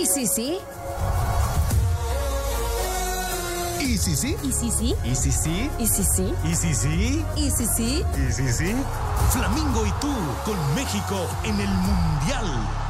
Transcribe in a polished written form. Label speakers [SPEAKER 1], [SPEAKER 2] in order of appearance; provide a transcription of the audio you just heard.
[SPEAKER 1] si sí?
[SPEAKER 2] ¿Y si sí?
[SPEAKER 1] ¿Y si sí?
[SPEAKER 2] ¿Y si sí?
[SPEAKER 1] ¿Y si sí?
[SPEAKER 2] ¿Y si sí?
[SPEAKER 1] ¿Y si sí?
[SPEAKER 2] ¿Y si sí? Flamingo y tú con México en el Mundial.